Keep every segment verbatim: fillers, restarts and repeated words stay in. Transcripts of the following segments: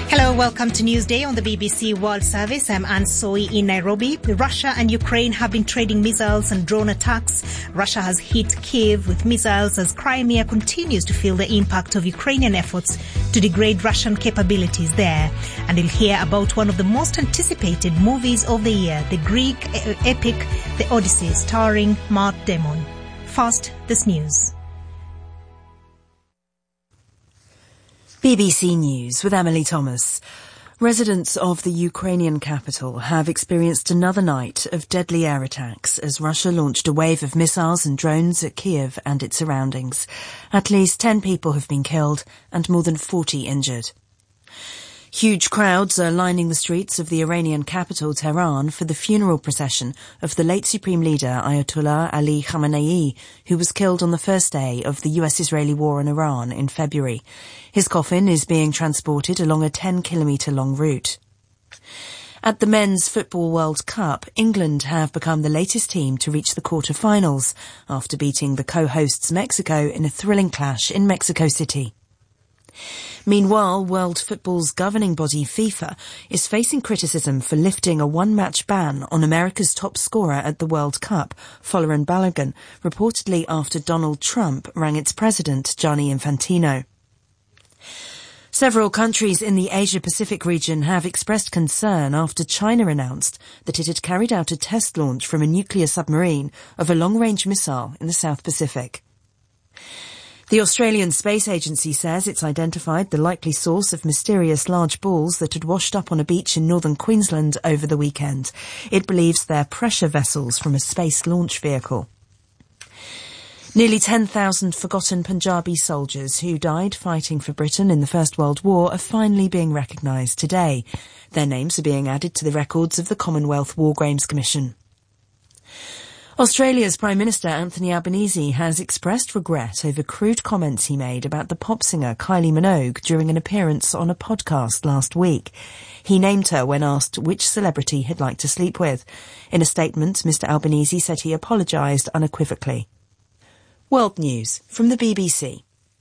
Hello, welcome to Newsday on the B B C World Service. I'm Anne Soy in Nairobi. Russia and Ukraine have been trading missiles and drone attacks. Russia has hit Kiev with missiles as Crimea continues to feel the impact of Ukrainian efforts to degrade Russian capabilities there. And you'll hear about one of the most anticipated movies of the year, the Greek epic The Odyssey, starring Matt Damon. First, this news. B B C News with Emily Thomas. Residents of the Ukrainian capital have experienced another night of deadly air attacks as Russia launched a wave of missiles and drones at Kiev and its surroundings. At least ten people have been killed and more than forty injured. Huge crowds are lining the streets of the Iranian capital, Tehran, for the funeral procession of the late Supreme Leader Ayatollah Ali Khamenei, who was killed on the first day of the U S-Israeli war on Iran in February. His coffin is being transported along a ten kilometre long route. At the Men's Football World Cup, England have become the latest team to reach the quarter-finals after beating the co-hosts Mexico in a thrilling clash in Mexico City. Meanwhile, World Football's governing body, FIFA, is facing criticism for lifting a one-match ban on America's top scorer at the World Cup, Folarin Balogun, reportedly after Donald Trump rang its president, Gianni Infantino. Several countries in the Asia-Pacific region have expressed concern after China announced that it had carried out a test launch from a nuclear submarine of a long-range missile in the South Pacific. The Australian Space Agency says it's identified the likely source of mysterious large balls that had washed up on a beach in northern Queensland over the weekend. It believes they're pressure vessels from a space launch vehicle. Nearly ten thousand forgotten Punjabi soldiers who died fighting for Britain in the First World War are finally being recognised today. Their names are being added to the records of the Commonwealth War Graves Commission. Australia's Prime Minister Anthony Albanese has expressed regret over crude comments he made about the pop singer Kylie Minogue during an appearance on a podcast last week. He named her when asked which celebrity he'd like to sleep with. In a statement, Mr Albanese said he apologised unequivocally. World News from the B B C.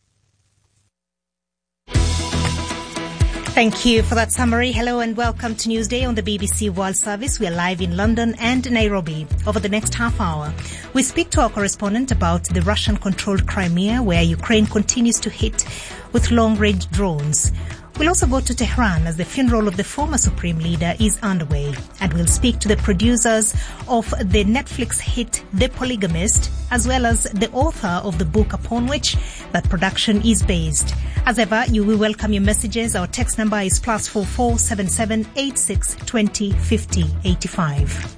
Thank you for that summary. Hello and welcome to Newsday on the B B C World Service. We are live in London and Nairobi. Over the next half hour, we speak to our correspondent about the Russian-controlled Crimea, where Ukraine continues to hit with long-range drones. We'll also go to Tehran as the funeral of the former Supreme Leader is underway. And we'll speak to the producers of the Netflix hit The Polygamist, as well as the author of the book upon which that production is based. As ever, you will welcome your messages. Our text number is plus four four seven seven eight six twenty fifty eighty five.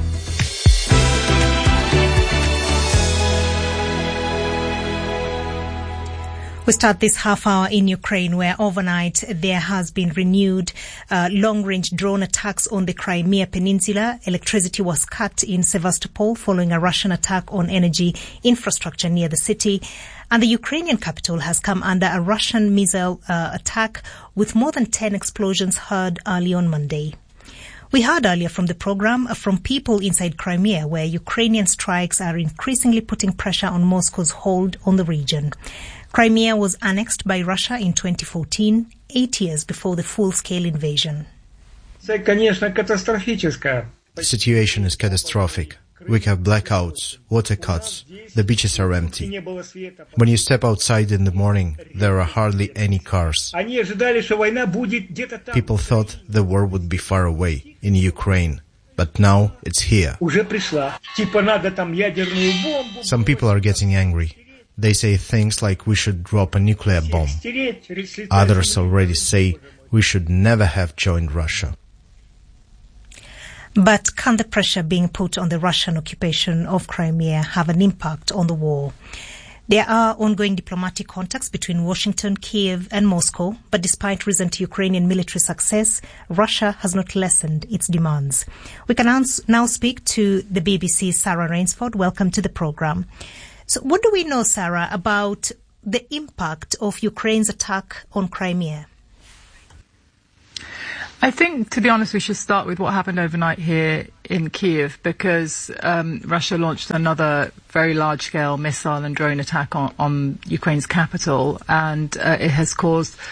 We start this half hour in Ukraine, where overnight there has been renewed uh, long-range drone attacks on the Crimea Peninsula. Electricity was cut in Sevastopol following a Russian attack on energy infrastructure near the city. And the Ukrainian capital has come under a Russian missile uh, attack with more than ten explosions heard early on Monday. We heard earlier from the program from people inside Crimea, where Ukrainian strikes are increasingly putting pressure on Moscow's hold on the region. Crimea was annexed by Russia in twenty fourteen, eight years before the full-scale invasion. The situation is catastrophic. We have blackouts, water cuts, the beaches are empty. When you step outside in the morning, there are hardly any cars. People thought the war would be far away, in Ukraine, but now it's here. Some people are getting angry. They say things like we should drop a nuclear bomb. Others already say we should never have joined Russia. But can the pressure being put on the Russian occupation of Crimea have an impact on the war? There are ongoing diplomatic contacts between Washington, Kiev and Moscow, but despite recent Ukrainian military success, Russia has not lessened its demands. We can now speak to the B B C's Sarah Rainsford. Welcome to the program. So what do we know, Sarah, about the impact of Ukraine's attack on Crimea? I think, to be honest, we should start with what happened overnight here in Kiev, because um, Russia launched another very large-scale missile and drone attack on, on Ukraine's capital, and uh, it has caused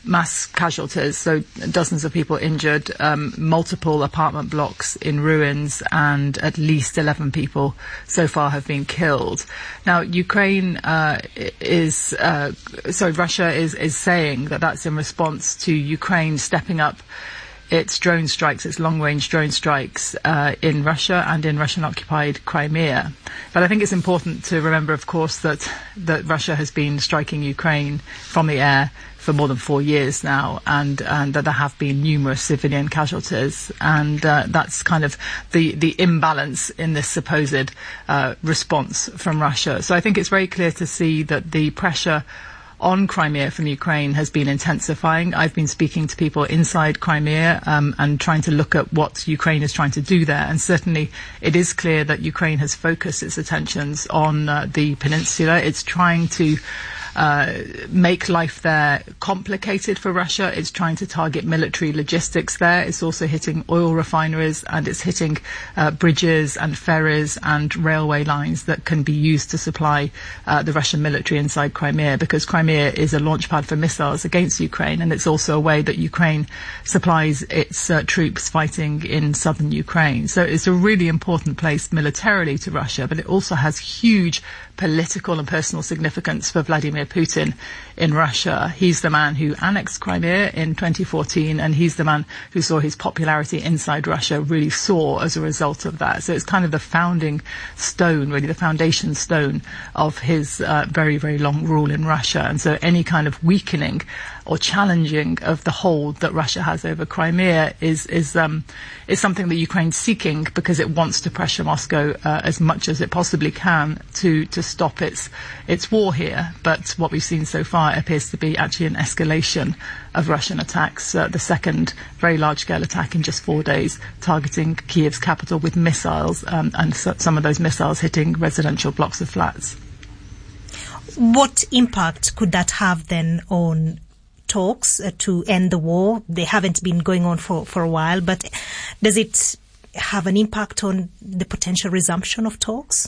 mass casualties, so dozens of people injured, um, multiple apartment blocks in ruins, and at least eleven people so far have been killed. Now, Ukraine uh, is, uh, sorry, Russia is, is saying that that's in response to Ukraine stepping up its drone strikes, its long-range drone strikes uh, in Russia and in Russian-occupied Crimea. But I think it's important to remember, of course, that, that Russia has been striking Ukraine from the air for more than four years now, and, and that there have been numerous civilian casualties, and uh, that's kind of the, the imbalance in this supposed uh, response from Russia. So I think it's very clear to see that the pressure on Crimea from Ukraine has been intensifying. I've been speaking to people inside Crimea um, and trying to look at what Ukraine is trying to do there. And certainly it is clear that Ukraine has focused its attentions on uh, the peninsula. It's trying to Uh, make life there complicated for Russia. It's trying to target military logistics there. It's also hitting oil refineries, and it's hitting uh, bridges and ferries and railway lines that can be used to supply uh, the Russian military inside Crimea, because Crimea is a launch pad for missiles against Ukraine, and it's also a way that Ukraine supplies its uh, troops fighting in southern Ukraine. So it's a really important place militarily to Russia, but it also has huge political and personal significance for Vladimir Putin in Russia. He's the man who annexed Crimea in twenty fourteen, and he's the man who saw his popularity inside Russia really soar as a result of that. So it's kind of the founding stone, really the foundation stone of his uh, very, very long rule in Russia. And so any kind of weakening or challenging of the hold that Russia has over Crimea is is um, is something that Ukraine's seeking, because it wants to pressure Moscow uh, as much as it possibly can to to stop its its war here. But what we've seen so far appears to be actually an escalation of Russian attacks. Uh, the second very large-scale attack in just four days, targeting Kiev's capital with missiles, um, and so, some of those missiles hitting residential blocks of flats. What impact could that have then on talks uh, to end the war? They haven't been going on for, for a while, but does it have an impact on the potential resumption of talks?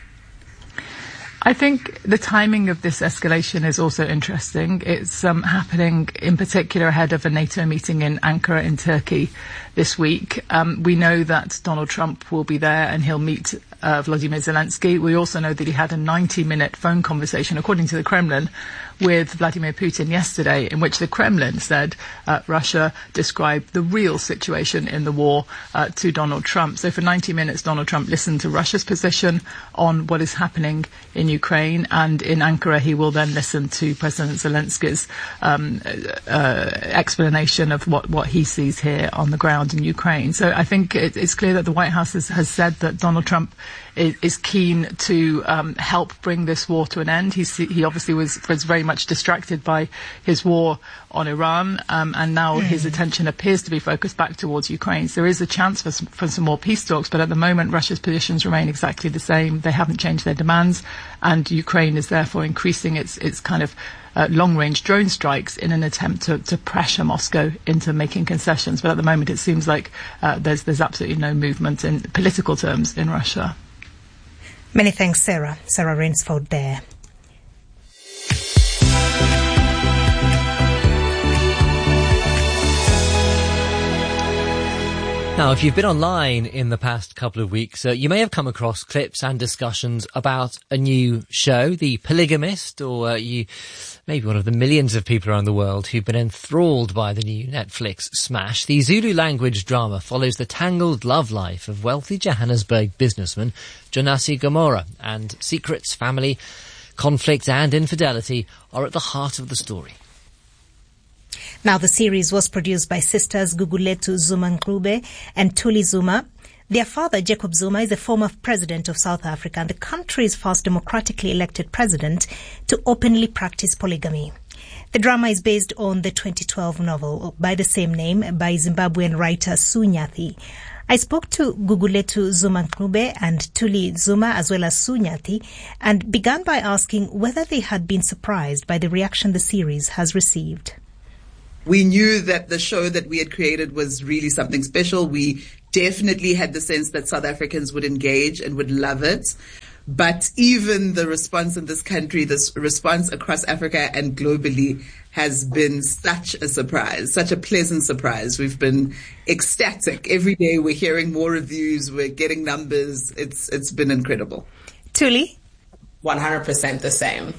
I think the timing of this escalation is also interesting. It's um, happening in particular ahead of a NATO meeting in Ankara in Turkey this week. Um, we know that Donald Trump will be there, and he'll meet uh, Volodymyr Zelensky. We also know that he had a ninety-minute phone conversation, according to the Kremlin, with Vladimir Putin yesterday, in which the Kremlin said uh, Russia described the real situation in the war uh, to Donald Trump. So for ninety minutes, Donald Trump listened to Russia's position on what is happening in Ukraine, and in Ankara he will then listen to President Zelensky's um, uh, explanation of what, what he sees here on the ground in Ukraine. So I think it, it's clear that the White House has, has said that Donald Trump is, is keen to um, help bring this war to an end. He's, he obviously was, was very much distracted by his war on Iran, um, and now mm. his attention appears to be focused back towards Ukraine. So there is a chance for some, for some more peace talks, but at the moment Russia's positions remain exactly the same. They haven't changed their demands, and Ukraine is therefore increasing its, its kind of uh, long-range drone strikes in an attempt to, to pressure Moscow into making concessions. But at the moment it seems like uh, there's, there's absolutely no movement in political terms in Russia. Many thanks, Sarah. Sarah Rainsford there. Now, if you've been online in the past couple of weeks, uh, you may have come across clips and discussions about a new show, The Polygamist, or uh, you maybe one of the millions of people around the world who've been enthralled by the new Netflix smash. The Zulu language drama follows the tangled love life of wealthy Johannesburg businessman Jonasi Gomora, and secrets, family, conflict and infidelity are at the heart of the story. Now, the series was produced by sisters Gugulethu Zuma-Ncube and Thuli Zuma. Their father, Jacob Zuma, is the former president of South Africa and the country's first democratically elected president to openly practice polygamy. The drama is based on the twenty twelve novel by the same name by Zimbabwean writer Sue Nyathi. I spoke to Gugulethu Zuma-Ncube and Thuli Zuma as well as Sue Nyathi, and began by asking whether they had been surprised by the reaction the series has received. We knew that the show that we had created was really something special. We definitely had the sense that South Africans would engage and would love it. But even the response in this country, this response across Africa and globally has been such a surprise, such a pleasant surprise. We've been ecstatic. Every day we're hearing more reviews, we're getting numbers. It's it's been incredible. Thuli? one hundred percent the same.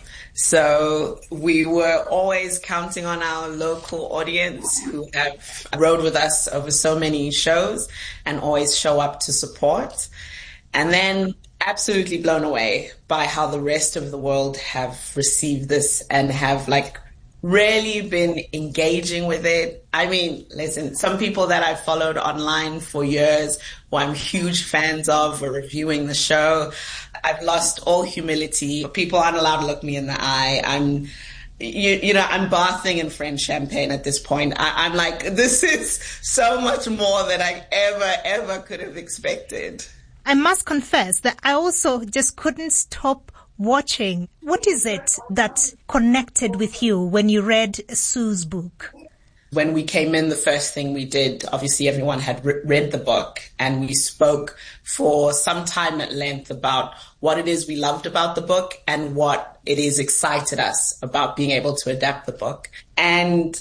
So we were always counting on our local audience who have rode with us over so many shows and always show up to support. And then absolutely blown away by how the rest of the world have received this and have like really been engaging with it. I mean, listen, some people that I've followed online for years who I'm huge fans of are reviewing the show. I've lost all humility. People aren't allowed to look me in the eye. I'm, you, you know, I'm bathing in French champagne at this point. I, I'm like, this is so much more than I ever, ever could have expected. I must confess that I also just couldn't stop watching. What is it that connected with you when you read Sue's book? When we came in, the first thing we did, obviously everyone had re- read the book, and we spoke for some time at length about what it is we loved about the book and what it is excited us about being able to adapt the book. And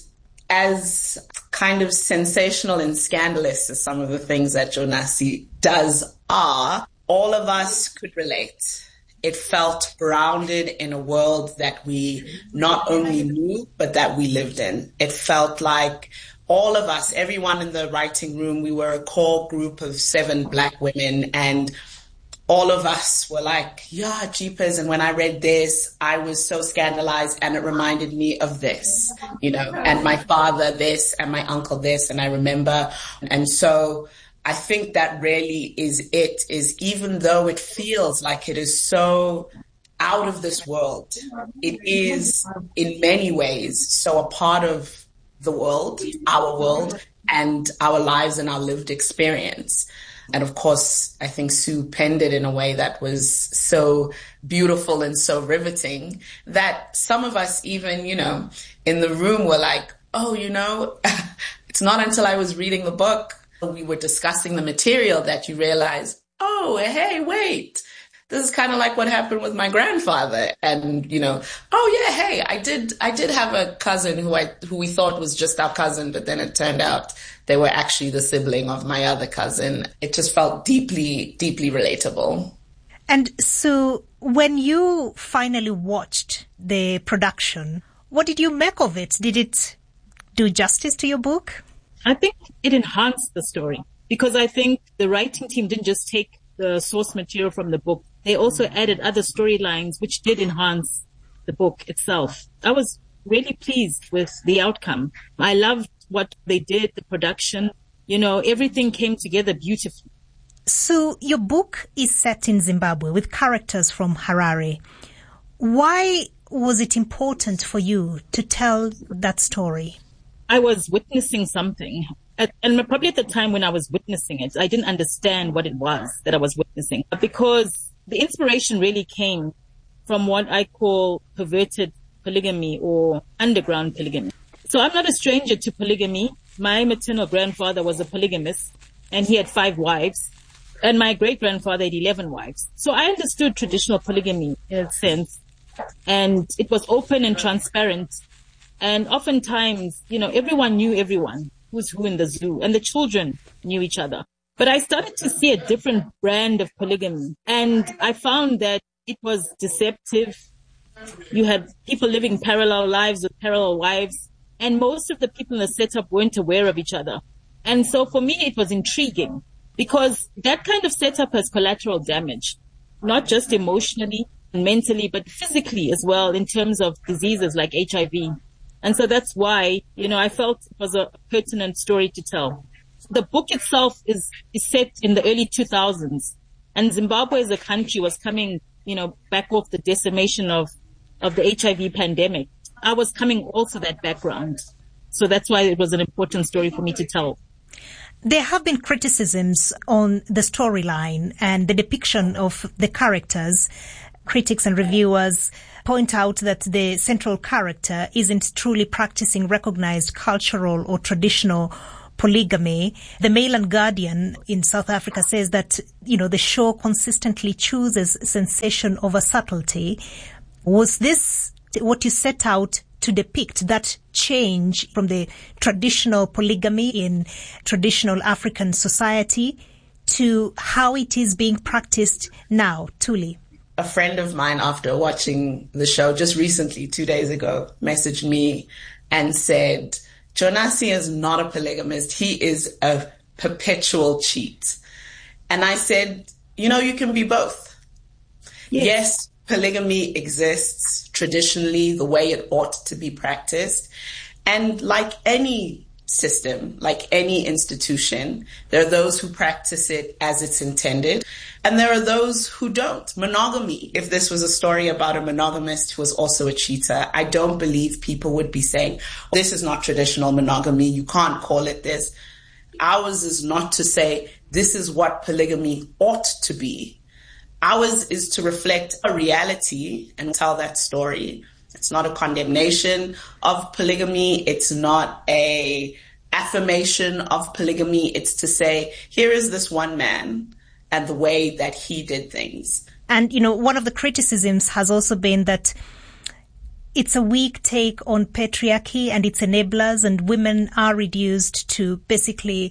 as kind of sensational and scandalous as some of the things that Jonasi does are, all of us could relate. It felt grounded in a world that we not only knew, but that we lived in. It felt like all of us, everyone in the writing room, we were a core group of seven Black women, and all of us were like, yeah, jeepers. And when I read this, I was so scandalized, and it reminded me of this, you know, and my father this, and my uncle this, and I remember. And so I think that really is it, is even though it feels like it is so out of this world, it is in many ways so a part of the world, our world, and our lives and our lived experience. And of course, I think Sue penned it in a way that was so beautiful and so riveting that some of us even, you know, in the room were like, oh, you know, it's not until I was reading the book, we were discussing the material, that you realize, oh, hey, wait, this is kind of like what happened with my grandfather. And, you know, oh yeah, hey, I did, I did have a cousin who I, who we thought was just our cousin, but then it turned out they were actually the sibling of my other cousin. It just felt deeply, deeply relatable. And so when you finally watched the production, what did you make of it? Did it do justice to your book? I think it enhanced the story, because I think the writing team didn't just take the source material from the book. They also added other storylines which did enhance the book itself. I was really pleased with the outcome. I loved what they did, the production, you know, everything came together beautifully. So your book is set in Zimbabwe with characters from Harare. Why was it important for you to tell that story? I was witnessing something. At, and probably at the time when I was witnessing it, I didn't understand what it was that I was witnessing, because the inspiration really came from what I call perverted polygamy or underground polygamy. So I'm not a stranger to polygamy. My maternal grandfather was a polygamist, and he had five wives, and my great-grandfather had eleven wives. So I understood traditional polygamy in a sense, and it was open and transparent. And oftentimes, you know, everyone knew everyone, who's who in the zoo, and the children knew each other. But I started to see a different brand of polygamy, and I found that it was deceptive. You had people living parallel lives with parallel wives, and most of the people in the setup weren't aware of each other. And so for me, it was intriguing, because that kind of setup has collateral damage, not just emotionally and mentally, but physically as well, in terms of diseases like H I V. And so that's why, you know, I felt it was a pertinent story to tell. The book itself is, is set in the early two thousands, and Zimbabwe as a country was coming, you know, back off the decimation of, of the H I V pandemic. I was coming also that background. So that's why it was an important story for me to tell. There have been criticisms on the storyline and the depiction of the characters. Critics and reviewers point out that the central character isn't truly practicing recognized cultural or traditional polygamy. The Mail and Guardian in South Africa says that, you know, the show consistently chooses sensation over subtlety. Was this what you set out to depict, that change from the traditional polygamy in traditional African society to how it is being practiced now? Thuli. A friend of mine, after watching the show just recently, two days ago, messaged me and said, Jonasi is not a polygamist. He is a perpetual cheat. And I said, you know, you can be both. Yes, yes, polygamy exists traditionally the way it ought to be practiced. And like any system, like any institution, there are those who practice it as it's intended, and there are those who don't. Monogamy, if this was a story about a monogamist who was also a cheater, I don't believe people would be saying, this is not traditional monogamy, you can't call it this. Ours is not to say, this is what polygamy ought to be. Ours is to reflect a reality and tell that story. It's not a condemnation of polygamy. It's not a affirmation of polygamy. It's to say, here is this one man and the way that he did things. And, you know, one of the criticisms has also been that it's a weak take on patriarchy and its enablers, and women are reduced to basically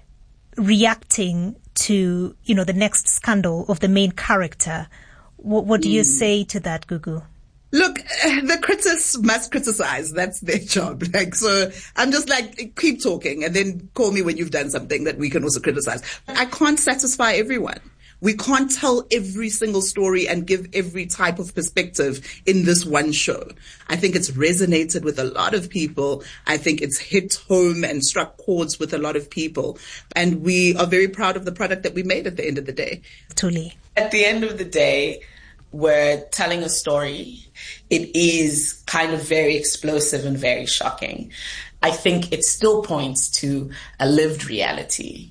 reacting to, you know, the next scandal of the main character. What, what do you mm. say to that, Gugu? Look, the critics must criticize. That's their job. Like, so I'm just like, keep talking and then call me when you've done something that we can also criticize. I can't satisfy everyone. We can't tell every single story and give every type of perspective in this one show. I think it's resonated with a lot of people. I think it's hit home and struck chords with a lot of people. And we are very proud of the product that we made at the end of the day. Thuli. At the end of the day, we're telling a story. It is kind of very explosive and very shocking. I think it still points to a lived reality.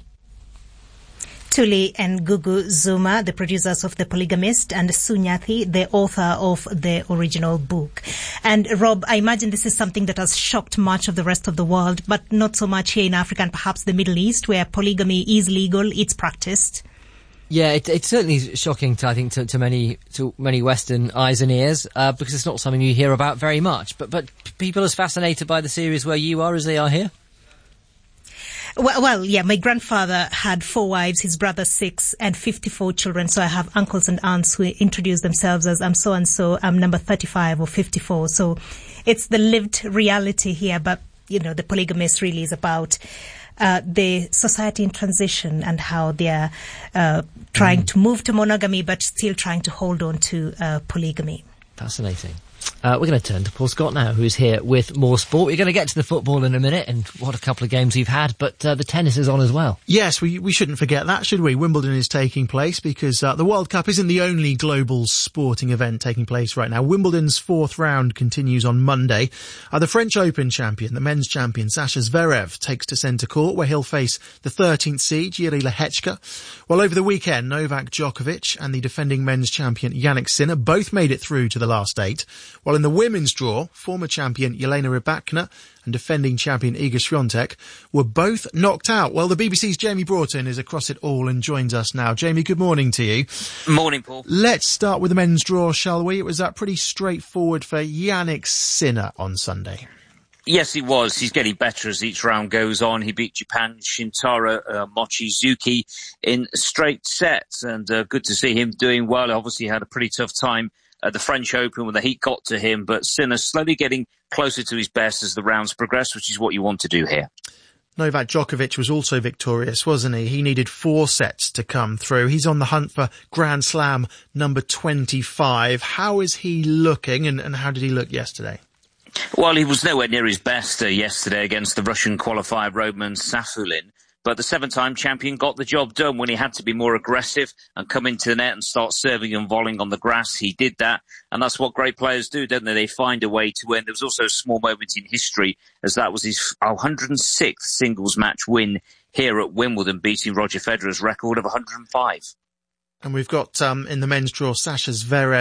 Thuli and Gugu Zuma, the producers of The Polygamist, and Sue Nyathi, the author of the original book. And Rob, I imagine this is something that has shocked much of the rest of the world, but not so much here in Africa and perhaps the Middle East, where polygamy is legal, it's practiced. Yeah, it, it's certainly shocking, to, I think, to, to many to many Western eyes and ears, uh, because it's not something you hear about very much. But but people as fascinated by the series where you are as they are here? Well, well, yeah, my grandfather had four wives, his brother six, and fifty-four children. So I have uncles and aunts who introduce themselves as I'm so-and-so, I'm number thirty-five or fifty-four. So it's the lived reality here. But, you know, The Polygamist really is about uh, the society in transition and how they're uh, trying mm. to move to monogamy, but still trying to hold on to uh, polygamy. Fascinating. Uh, we're going to turn to Paul Scott now, who's here with more sport. We're going to get to the football in a minute, and what a couple of games we've had, but uh, the tennis is on as well. Yes, we we shouldn't forget that, should we? Wimbledon is taking place because uh, the World Cup isn't the only global sporting event taking place right now. Wimbledon's fourth round continues on Monday. Uh, the French Open champion, the men's champion, Sasha Zverev, takes to centre court, where he'll face the thirteenth seed, Jiří Lehečka. Well, over the weekend, Novak Djokovic and the defending men's champion, Jannik Sinner, both made it through to the last eight. While in the women's draw, former champion Jelena Rybakina and defending champion Iga Swiatek were both knocked out. Well, the B B C's Jamie Broughton is across it all and joins us now. Jamie, good morning to you. Morning, Paul. Let's start with the men's draw, shall we? It was that pretty straightforward for Jannik Sinner on Sunday. Yes, it was. He's getting better as each round goes on. He beat Japan's Shintaro uh, Mochizuki in straight sets, and uh, good to see him doing well. Obviously, he had a pretty tough time at the French Open when the heat got to him, but Sinner slowly getting closer to his best as the rounds progress, which is what you want to do here. Novak Djokovic was also victorious, wasn't he? He needed four sets to come through. He's on the hunt for Grand Slam number twenty-five. How is he looking, and, and how did he look yesterday? Well, he was nowhere near his best uh, yesterday against the Russian qualifier Roman Safulin. But the seven-time champion got the job done when he had to be more aggressive and come into the net and start serving and volleying on the grass. He did that, and that's what great players do, don't they? They find a way to win. There was also a small moment in history, as that was his one hundred sixth singles match win here at Wimbledon, beating Roger Federer's record of one hundred five. And we've got, um, in the men's draw, Sasha Zverev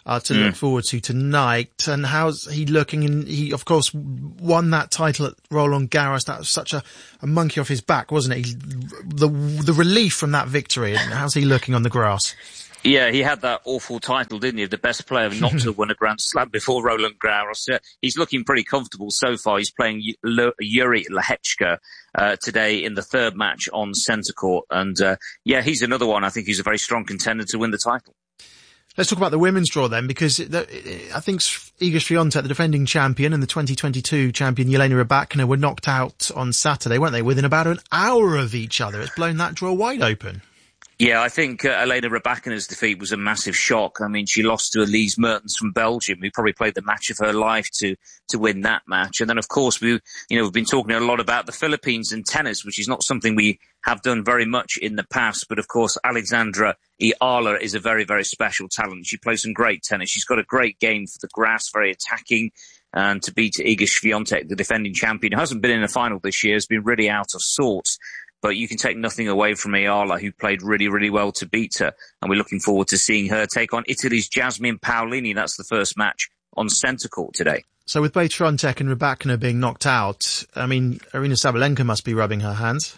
uh, to mm. look forward to tonight. And how's he looking? And he, of course, won that title at Roland Garros. That was such a, a monkey off his back, wasn't it? He, the the relief from that victory. And how's he looking on the grass? Yeah, he had that awful title, didn't he? The best player not to win a Grand Slam before Roland Garros. Uh, he's looking pretty comfortable so far. He's playing L- Yuri Lehechka uh, today in the third match on centre court. And, uh, yeah, he's another one. I think he's a very strong contender to win the title. Let's talk about the women's draw then, because I think Iga Swiatek, the defending champion, and the twenty twenty-two champion Jelena Rybakina were knocked out on Saturday, weren't they? Within about an hour of each other. It's blown that draw wide open. Yeah, I think uh, Elena Rybakina's defeat was a massive shock. I mean, she lost to Elise Mertens from Belgium, who probably played the match of her life to to win that match. And then, of course, we, you know, we've been talking a lot about the Philippines and tennis, which is not something we have done very much in the past. But, of course, Alexandra Ayala is a very, very special talent. She plays some great tennis. She's got a great game for the grass, very attacking. And to beat Iga Swiatek, the defending champion, who hasn't been in a final this year, has been really out of sorts. But you can take nothing away from Ayala, who played really, really well to beat her. And we're looking forward to seeing her take on Italy's Jasmine Paolini. That's the first match on centre court today. So with both Swiatek and Rybakina being knocked out, I mean, Aryna Sabalenka must be rubbing her hands.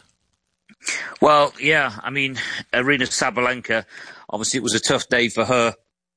Well, yeah, I mean, Aryna Sabalenka, obviously it was a tough day for her,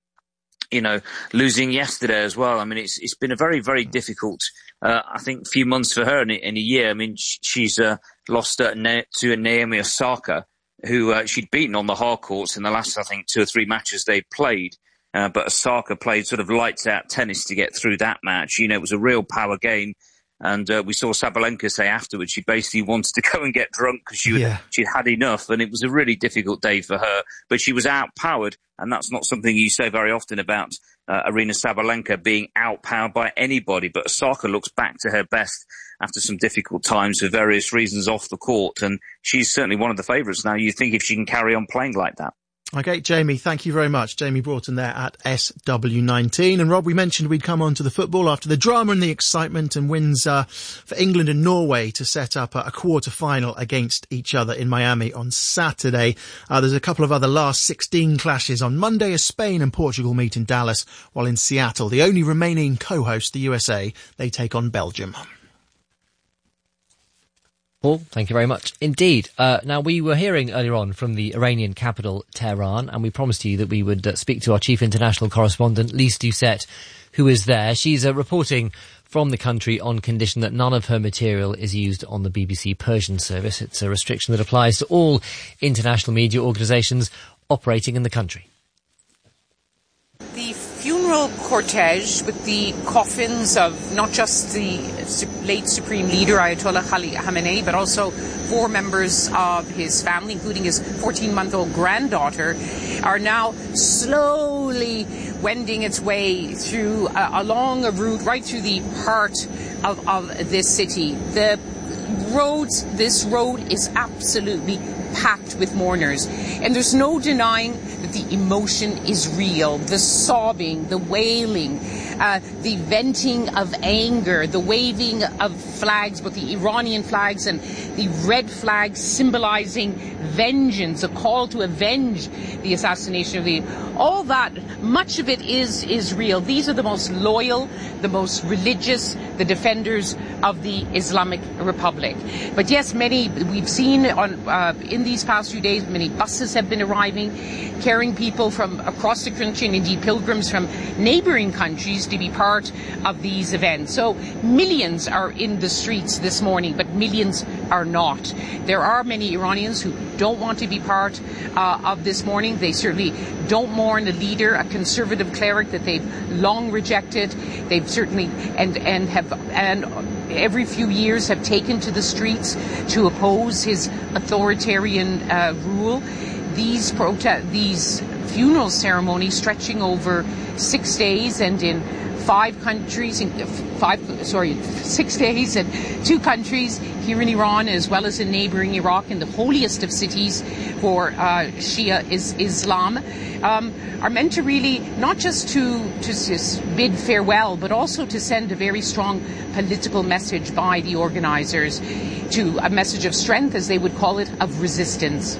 you know, losing yesterday as well. I mean, it's it's been a very, very difficult, uh, I think, few months for her in, in a year. I mean, she's uh, lost uh, to Naomi Osaka, who uh, she'd beaten on the hard courts in the last, I think, two or three matches they played. Uh, but Osaka played sort of lights-out tennis to get through that match. You know, it was a real power game. And uh, we saw Sabalenka say afterwards she basically wanted to go and get drunk because she yeah. she'd had enough, and it was a really difficult day for her. But she was outpowered, and that's not something you say very often about uh, Aryna Sabalenka being outpowered by anybody. But Osaka looks back to her best after some difficult times for various reasons off the court, and she's certainly one of the favourites now. You think if she can carry on playing like that. Okay, Jamie, thank you very much. Jamie Broughton there at S W nineteen. And Rob, we mentioned we'd come on to the football after the drama and the excitement and wins uh, for England and Norway to set up a, a quarter-final against each other in Miami on Saturday. Uh, there's a couple of other last sixteen clashes on Monday as Spain and Portugal meet in Dallas, while in Seattle, the only remaining co-host, the U S A, they take on Belgium. Paul, thank you very much indeed. Uh, now, we were hearing earlier on from the Iranian capital, Tehran, and we promised you that we would uh, speak to our chief international correspondent, Lise Doucette, who is there. She's uh, reporting from the country on condition that none of her material is used on the B B C Persian service. It's a restriction that applies to all international media organisations operating in the country. The funeral cortege with the coffins of not just the late Supreme Leader Ayatollah Ali Khamenei, but also four members of his family, including his fourteen-month-old granddaughter, are now slowly wending its way through uh, along a route right through the heart of, of this city. The roads, this road is absolutely packed with mourners, and there's no denying that the emotion is real. The sobbing, the wailing, uh, the venting of anger, the waving of flags, both the Iranian flags and the red flags symbolizing vengeance, a call to avenge the assassination of the... All that, much of it is, is real. These are the most loyal, the most religious, the defenders of the Islamic Republic. But yes, many, we've seen on uh, in these past few days, many buses have been arriving, carrying people from across the country and indeed pilgrims from neighbouring countries to be part of these events. So millions are in the streets this morning, but millions are not. There are many Iranians who don't want to be part uh, of this morning. They certainly don't mourn a leader, a conservative cleric that they've long rejected. They've certainly and and have and every few years have taken to the streets to oppose his authoritarian uh, rule. These prote- these funeral ceremonies stretching over six days and in five countries, in five sorry, six days and two countries here in Iran, as well as in neighbouring Iraq, in the holiest of cities for uh, Shia is Islam, um, are meant to really not just to to just bid farewell, but also to send a very strong political message by the organisers, to a message of strength, as they would call it, of resistance.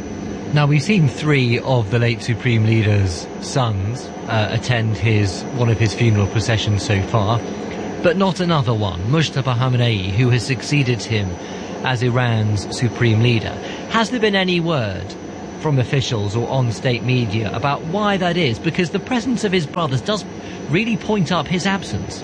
Now, we've seen three of the late Supreme Leader's sons uh, attend his one of his funeral processions so far, but not another one, Mujtaba Khamenei, who has succeeded him as Iran's Supreme Leader. Has there been any word from officials or on state media about why that is? Because the presence of his brothers does really point up his absence.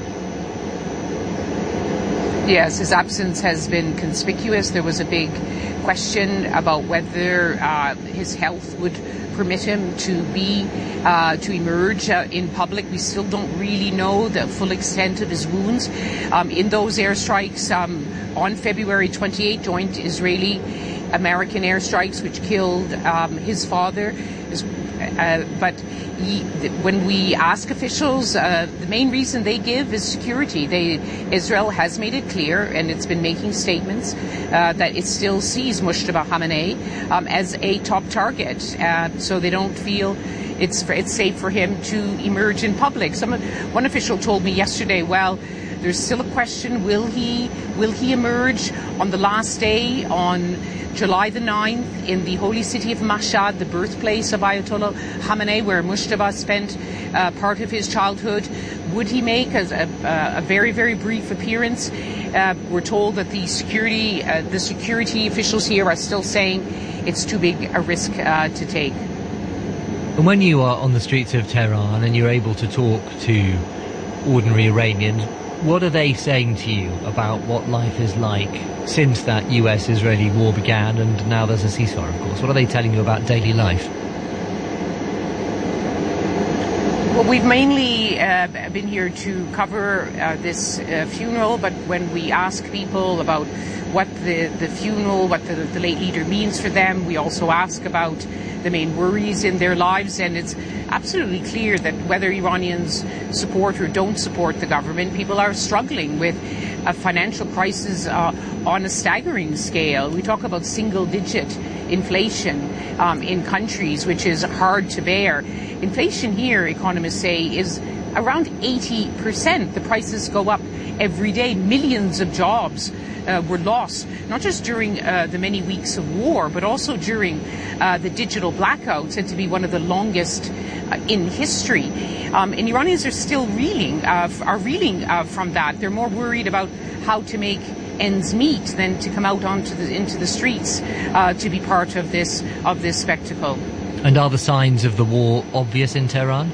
Yes, his absence has been conspicuous. There was a big question about whether uh, his health would permit him to be uh, to emerge uh, in public. We still don't really know the full extent of his wounds. Um, in those airstrikes um, on February twenty-eighth, joint Israeli-American airstrikes, which killed um, his father. His, uh, but he, when we ask officials, uh, the main reason they give is security. They, Israel has made it clear, and it's been making statements, uh, that it still sees Mujtaba Khamenei um, as a top target, uh, so they don't feel it's for, it's safe for him to emerge in public. Some, one official told me yesterday, well, there's still a question, will he, will he emerge on the last day, on July the ninth, in the holy city of Mashhad, the birthplace of Ayatollah Khamenei, where Mujtaba spent uh, part of his childhood. Would he make a, a, a very, very brief appearance? Uh, we're told that the security, uh, the security officials here are still saying it's too big a risk uh, to take. And when you are on the streets of Tehran and you're able to talk to ordinary Iranians, what are they saying to you about what life is like since that U S-Israeli war began, and now there's a ceasefire, of course? What are they telling you about daily life? Well, we've mainly uh, been here to cover uh, this uh, funeral, but when we ask people about what the, the funeral, what the, the late leader means for them, we also ask about the main worries in their lives, and it's absolutely clear that whether Iranians support or don't support the government, people are struggling with a financial crisis uh, on a staggering scale. We talk about single-digit inflation um, in countries, which is hard to bear. Inflation here, economists say, is around eighty percent. The prices go up every day. Millions of jobs Uh, were lost, not just during uh, the many weeks of war, but also during uh, the digital blackouts, said to be one of the longest uh, in history. Um, and Iranians are still reeling, uh, are reeling uh, from that. They're more worried about how to make ends meet than to come out onto the, into the streets uh, to be part of this of this spectacle. And are the signs of the war obvious in Tehran?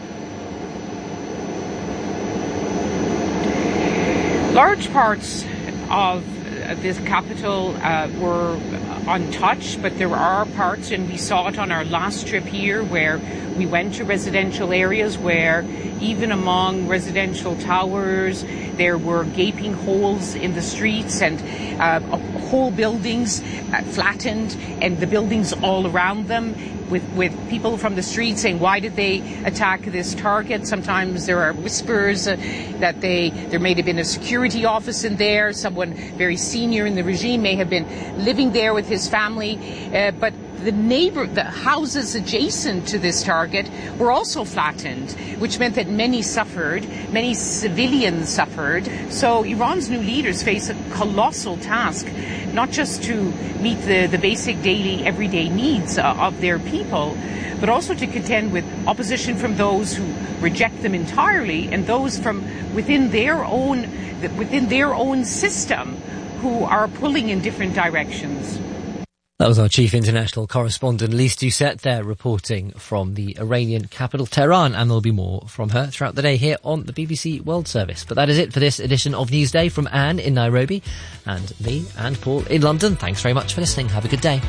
Large parts of this capital uh, were untouched, but there are parts, and we saw it on our last trip here, where we went to residential areas where even among residential towers there were gaping holes in the streets, and uh, whole buildings uh, flattened, and the buildings all around them, with, with people from the street saying, why did they attack this target? Sometimes there are whispers uh, that they there may have been a security office in there. Someone very senior in the regime may have been living there with his family. Uh, but the neighbor, the houses adjacent to this target were also flattened, which meant that many suffered, many civilians suffered. So Iran's new leaders face a colossal task, not just to meet the, the basic daily, everyday needs uh, of their people, but also to contend with opposition from those who reject them entirely, and those from within their own, within their own system who are pulling in different directions. That was our chief international correspondent, Lise Doucette, there reporting from the Iranian capital, Tehran, and there'll be more from her throughout the day here on the B B C World Service. But that is it for this edition of Newsday from Anne in Nairobi and me and Paul in London. Thanks very much for listening. Have a good day.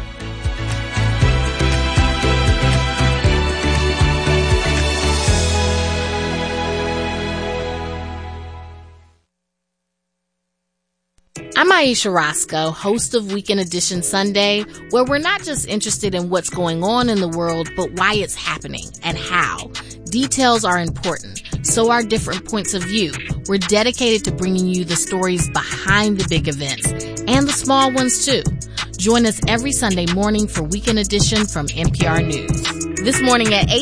I'm Aisha Roscoe, host of Weekend Edition Sunday, where we're not just interested in what's going on in the world, but why it's happening and how. Details are important, so are different points of view. We're dedicated to bringing you the stories behind the big events, and the small ones too. Join us every Sunday morning for Weekend Edition from N P R News. This morning at eight